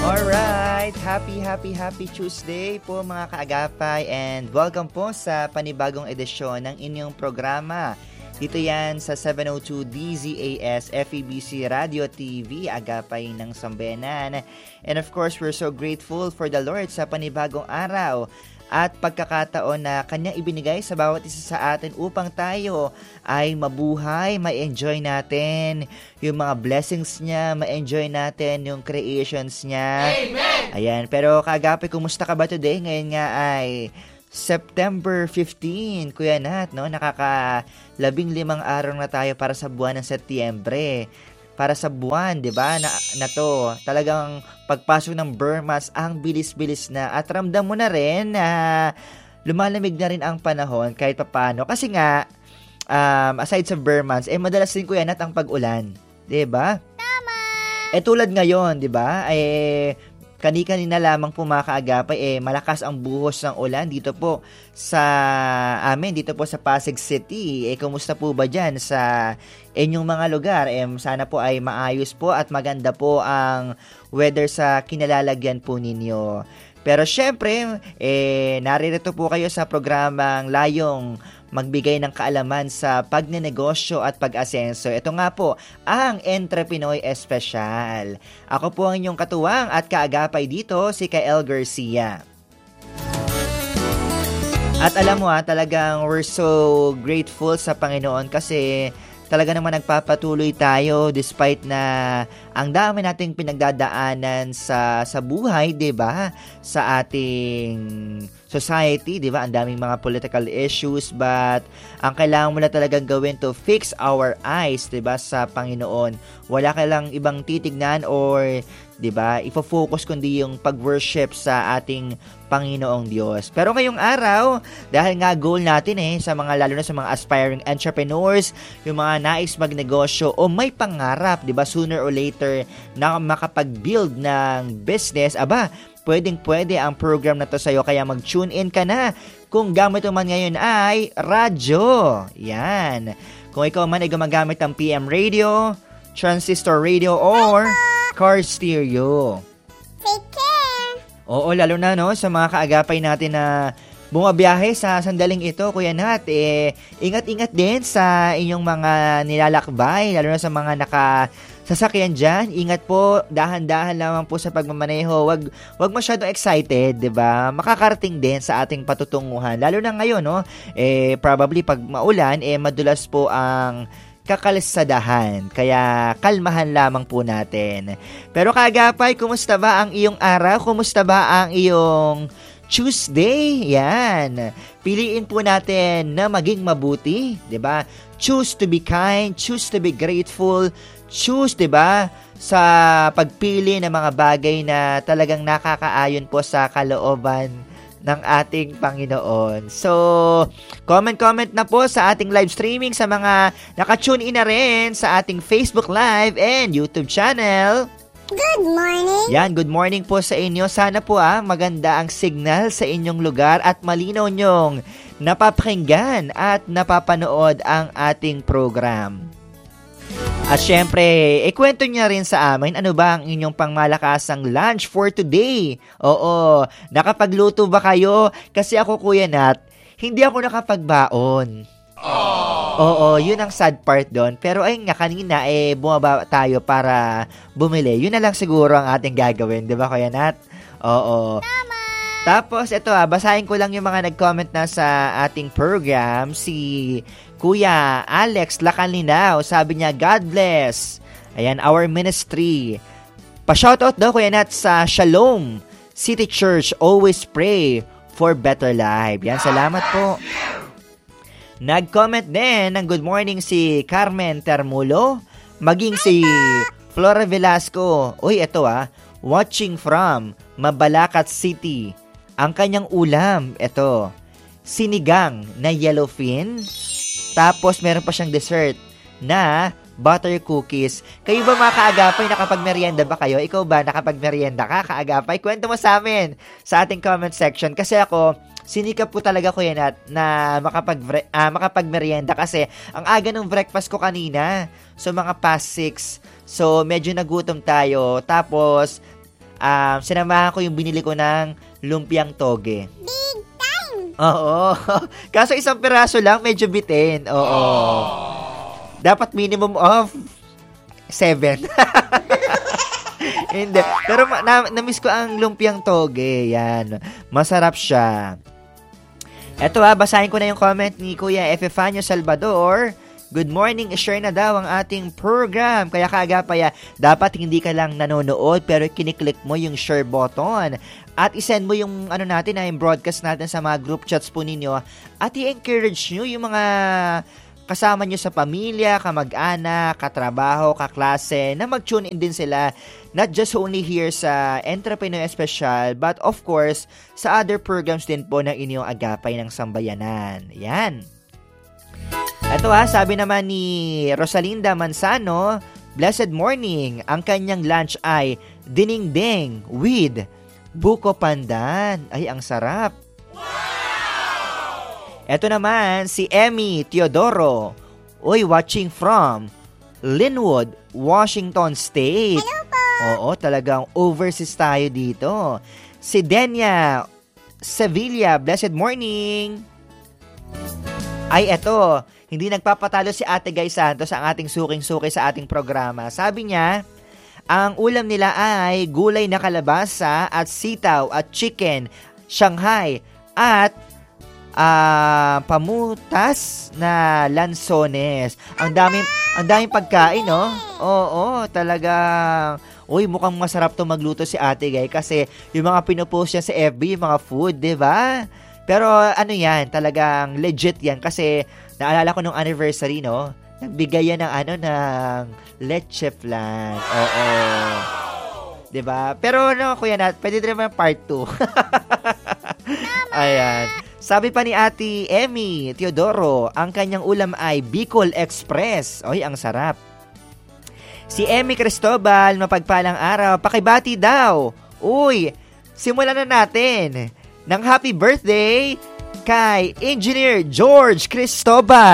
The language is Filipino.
Alright, happy Tuesday po mga kaagapay and welcome po sa panibagong edisyon ng inyong programa. Dito yan sa 702 DZAS FEBC Radio TV, Agapay ng Sambenan. And of course, we're so grateful for the Lord sa panibagong araw at pagkakataon na Kanyang ibinigay sa bawat isa sa atin upang tayo ay mabuhay, ma-enjoy natin yung mga blessings niya, ma-enjoy natin yung creations niya. Amen! Ayan, pero kaagapay, kumusta ka ba today? Ngayon nga ay September 15, Kuya Nat, no? Nakaka-15 araw na tayo para sa buwan ng Setyembre. Para sa buwan, 'di ba? Na to, talagang pagpasok ng Burmas, ang bilis-bilis na at ramdam mo na rin na lumalamig na rin ang panahon kahit papaano. Kasi nga aside sa Burmas, madalas din Kuya Nat ang pag-ulan, 'di ba? Tama. Tulad ngayon, 'di ba? Kani-kanina lamang po mga kaagapay, malakas ang buhos ng ulan dito po sa amin, dito po sa Pasig City. Kumusta po ba dyan sa inyong mga lugar? Sana po ay maayos po at maganda po ang weather sa kinalalagyan po ninyo. Pero syempre, naririto po kayo sa programang layong magbigay ng kaalaman sa pagnenegosyo at pag-asenso. Ito nga po, ang Entrepinoy Espesyal. Ako po ang inyong katuwang at kaagapay dito, si Kael Garcia. At alam mo talagang we're so grateful sa Panginoon kasi talaga naman nagpapatuloy tayo despite na ang dami nating pinagdadaanan sa buhay, 'di ba? Sa ating society, 'di ba? Ang daming mga political issues, but ang kailangan mo na talagang gawin to fix our eyes, 'di ba, sa Panginoon. Wala ka lang ibang titignan or 'di ba? Ifo-focus kundi yung pag-worship sa ating Panginoong Diyos. Pero ngayong araw, dahil nga goal natin sa mga lalo na sa mga aspiring entrepreneurs, yung mga nais magnegosyo o may pangarap, 'di ba, sooner or later na makapag-build ng business, pwedeng-pwede ang program na to sa'yo, kaya mag-tune in ka na. Kung gamit mo man ngayon ay radyo. Yan. Kung ikaw man ay gumagamit ng PM radio, transistor radio, or car stereo. Take care! Oo, lalo na sa mga kaagapay natin na bumabiyahe sa sandaling ito, Kuya Nat, ingat-ingat din sa inyong mga nilalakbay, lalo na sa mga sasakyan dyan. Ingat po, dahan-dahan lamang po sa pagmamaneho. Wag masyadong excited, 'di ba? Makakarating din sa ating patutunguhan. Lalo na ngayon, probably pag maulan, madulas po ang kakalsadahan. Kaya kalmahan lamang po natin. Pero kaagapay, kumusta ba ang iyong araw? Kumusta ba ang iyong Tuesday? Yan. Piliin po natin na maging mabuti, 'di ba? Choose to be kind, choose to be grateful, choose, 'di ba, sa pagpili ng mga bagay na talagang nakakaayon po sa kalooban ng ating Panginoon. So, comment na po sa ating live streaming sa mga naka-tune in na rin sa ating Facebook Live and YouTube channel. Good morning! Yan, good morning po sa inyo. Sana po maganda ang signal sa inyong lugar at malinaw nyong napapakinggan at napapanood ang ating program. At syempre, ikwento niya rin sa amin ano ba ang inyong pangmalakasang lunch for today. Oo, nakapagluto ba kayo? Kasi ako, Kuya Nat, hindi ako nakapagbaon. Oo, yun ang sad part doon. Pero ayun nga, kanina bumaba tayo para bumili. Yun na lang siguro ang ating gagawin, di ba, Kuya Nat? Oo. Tama! Tapos, ito basahin ko lang yung mga nag-comment na sa ating program. Si Kuya Alex Lacanlinao, sabi niya, God bless. Ayan, our ministry. Pa-shoutout daw, Kuya Nat, sa Shalom City Church. Always pray for better life. Yan, salamat po. Nag-comment din ng good morning si Carmen Termulo, maging si Flora Velasco. Uy, ito watching from Mabalacat City. Ang kanyang ulam, ito, sinigang na yellowfin. Tapos meron pa siyang dessert na butter cookies. Kayo ba mga kaagapay, nakapagmerienda ba kayo? Ikaw ba nakapagmerienda ka, kaagapay? Kwento mo sa amin sa ating comment section. Kasi ako, sinikap po talaga ko yan na makapagmerienda kasi ang aga ng breakfast ko kanina. So mga past 6. So medyo nagutom tayo. Tapos Sinamahan ko yung binili ko ng lumpiang toge. Big time! Oo. Kaso isang piraso lang, medyo bitin. Oo. Dapat minimum of 7. Hindi. Pero na-miss ko ang lumpiang toge. Yan. Masarap siya. Eto basahin ko na yung comment ni Kuya Epifanio Salvador. Good morning, share na daw ang ating program. Kaya kaagapaya, dapat hindi ka lang nanonood pero kiniklik mo yung share button. At isend mo yung natin yung broadcast natin sa mga group chats po ninyo. At i-encourage nyo yung mga kasama nyo sa pamilya, kamag-anak, katrabaho, kaklase, na mag-tune in din sila. Not just only here sa Entrepreneur Special, but of course, sa other programs din po ng inyong agapay ng sambayanan. Yan. Ito sabi naman ni Rosalinda Manzano, blessed morning. Ang kanyang lunch ay dinengdeng with buko pandan. Ay, ang sarap. Ito naman si Emmy Teodoro. Uy, watching from Linwood, Washington State. Hello po! Oo, talagang overseas tayo dito. Si Denya Sevilla, blessed morning. Ay, eto, hindi nagpapatalo si Ate Guy Santos ang ating suking-suki sa ating programa. Sabi niya, ang ulam nila ay gulay na kalabasa at sitaw at chicken, Shanghai at pamutas na lansones. Ang daming pagkain, no? Oo, talagang mukhang masarap 'to magluto si Ate Guy kasi yung mga pinopost niya sa FB, yung mga food, 'di ba? Pero yan, talagang legit yan kasi naalala ko nung anniversary, no? Nagbigay yan ng leche flan. Oo. 'Di ba? Pero kuya Nat, pwede din naman part 2. Ayan. Sabi pa ni Ate Emmy Teodoro, ang kanyang ulam ay Bicol Express. Oy, ang sarap. Si Emmy Cristobal, mapagpalang araw, pakibati daw. Uy, simulan na natin ng happy birthday kay Engineer George Cristobal.